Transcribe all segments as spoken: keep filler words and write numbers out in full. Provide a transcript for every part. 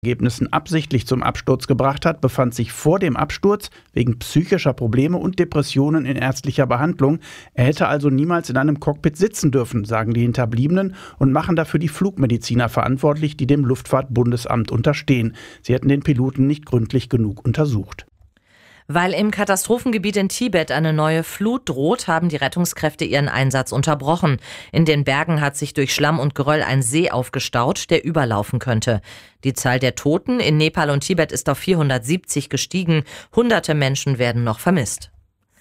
Ergebnissen absichtlich zum Absturz gebracht hat, befand sich vor dem Absturz wegen psychischer Probleme und Depressionen in ärztlicher Behandlung. Er hätte also niemals in einem Cockpit sitzen dürfen, sagen die Hinterbliebenen und machen dafür die Flugmediziner verantwortlich, die dem Luftfahrtbundesamt unterstehen. Sie hätten den Piloten nicht gründlich genug untersucht. Weil im Katastrophengebiet in Tibet eine neue Flut droht, haben die Rettungskräfte ihren Einsatz unterbrochen. In den Bergen hat sich durch Schlamm und Geröll ein See aufgestaut, der überlaufen könnte. Die Zahl der Toten in Nepal und Tibet ist auf vierhundertsiebzig gestiegen. Hunderte Menschen werden noch vermisst.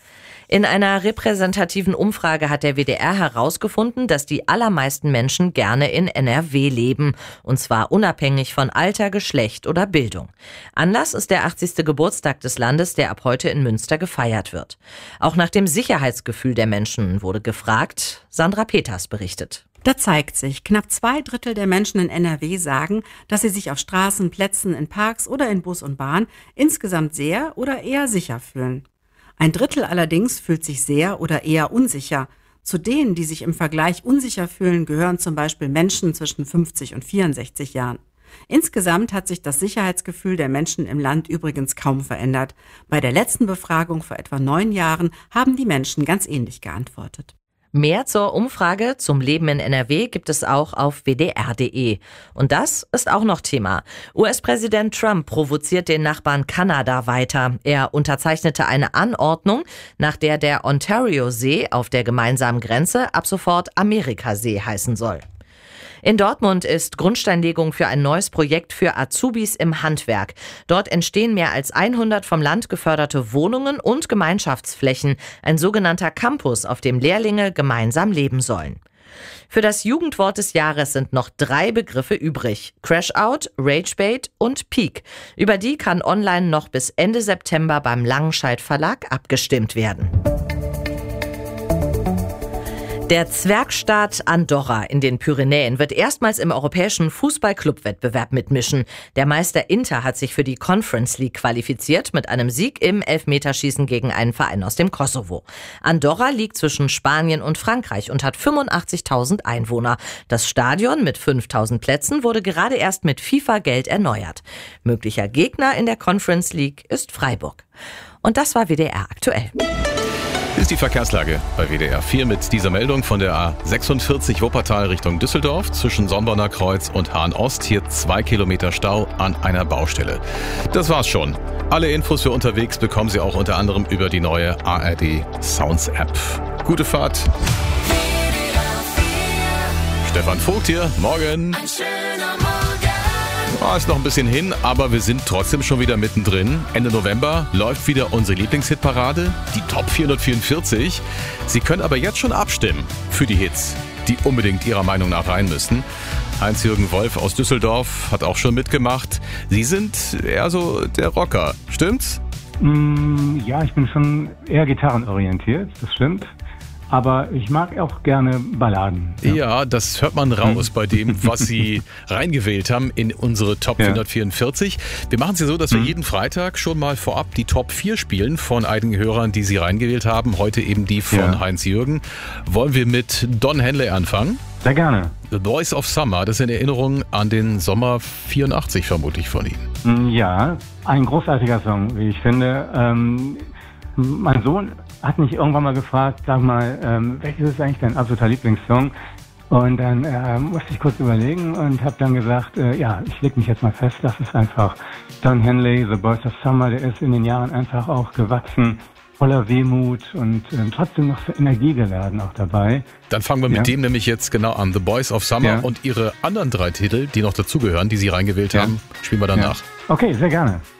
In einer repräsentativen Umfrage hat der W D R herausgefunden, dass die allermeisten Menschen gerne in N R W leben. Und zwar unabhängig von Alter, Geschlecht oder Bildung. Anlass ist der achtzigste Geburtstag des Landes, der ab heute in Münster gefeiert wird. Auch nach dem Sicherheitsgefühl der Menschen wurde gefragt. Sandra Peters berichtet. Da zeigt sich, knapp zwei Drittel der Menschen in N R W sagen, dass sie sich auf Straßen, Plätzen, in Parks oder in Bus und Bahn insgesamt sehr oder eher sicher fühlen. Ein Drittel allerdings fühlt sich sehr oder eher unsicher. Zu denen, die sich im Vergleich unsicher fühlen, gehören zum Beispiel Menschen zwischen fünfzig und vierundsechzig Jahren. Insgesamt hat sich das Sicherheitsgefühl der Menschen im Land übrigens kaum verändert. Bei der letzten Befragung vor etwa neun Jahren haben die Menschen ganz ähnlich geantwortet. Mehr zur Umfrage zum Leben in N R W gibt es auch auf w d r punkt d e. Und das ist auch noch Thema. U S-Präsident Trump provoziert den Nachbarn Kanada weiter. Er unterzeichnete eine Anordnung, nach der der Ontario-See auf der gemeinsamen Grenze ab sofort Amerikasee heißen soll. In Dortmund ist Grundsteinlegung für ein neues Projekt für Azubis im Handwerk. Dort entstehen mehr als hundert vom Land geförderte Wohnungen und Gemeinschaftsflächen, ein sogenannter Campus, auf dem Lehrlinge gemeinsam leben sollen. Für das Jugendwort des Jahres sind noch drei Begriffe übrig: Crashout, Ragebait und Peak. Über die kann online noch bis Ende September beim Langenscheidt Verlag abgestimmt werden. Der Zwergstaat Andorra in den Pyrenäen wird erstmals im europäischen Fußball-Club-Wettbewerb mitmischen. Der Meister Inter hat sich für die Conference League qualifiziert mit einem Sieg im Elfmeterschießen gegen einen Verein aus dem Kosovo. Andorra liegt zwischen Spanien und Frankreich und hat fünfundachtzigtausend Einwohner. Das Stadion mit fünftausend Plätzen wurde gerade erst mit FIFA-Geld erneuert. Möglicher Gegner in der Conference League ist Freiburg. Und das war W D R aktuell. Ist die Verkehrslage bei W D R vier mit dieser Meldung von der A sechsundvierzig Wuppertal Richtung Düsseldorf zwischen Sonborner Kreuz und Hahn-Ost. Hier zwei Kilometer Stau an einer Baustelle. Das war's schon. Alle Infos für unterwegs bekommen Sie auch unter anderem über die neue A R D Sounds App. Gute Fahrt. Stefan Vogt hier. Morgen. Ein schöner Morgen. Oh, ist noch ein bisschen hin, aber wir sind trotzdem schon wieder mittendrin. Ende November läuft wieder unsere Lieblingshitparade, die Top vierhundertvierundvierzig. Sie können aber jetzt schon abstimmen für die Hits, die unbedingt Ihrer Meinung nach rein müssten. Heinz-Jürgen Wolf aus Düsseldorf hat auch schon mitgemacht. Sie sind eher so der Rocker, stimmt's? Mm, ja, ich bin schon eher gitarrenorientiert, das stimmt. Aber ich mag auch gerne Balladen. Ja, ja, das hört man raus bei dem, was Sie reingewählt haben in unsere Top ja. vierhundertvierundvierzig. Wir machen es ja so, dass wir mhm. jeden Freitag schon mal vorab die Top vier spielen von einigen Hörern, die Sie reingewählt haben. Heute eben die von ja. Heinz-Jürgen. Wollen wir mit Don Henley anfangen? Sehr gerne. The Voice of Summer, das ist in Erinnerung an den Sommer vierundachtzig vermutlich von Ihnen. Ja, ein großartiger Song, wie ich finde. Ähm, mein Sohn hat mich irgendwann mal gefragt, sag mal, ähm, welches ist eigentlich dein absoluter Lieblingssong? Und dann äh, musste ich kurz überlegen und habe dann gesagt, äh, ja, ich leg mich jetzt mal fest, das ist einfach Don Henley, The Voice of Summer, der ist in den Jahren einfach auch gewachsen, voller Wehmut und äh, trotzdem noch so energiegeladen auch dabei. Dann fangen wir mit ja. dem nämlich jetzt genau an, The Voice of Summer, ja. und Ihre anderen drei Titel, die noch dazugehören, die Sie reingewählt ja. haben, spielen wir danach. Ja. Okay, sehr gerne.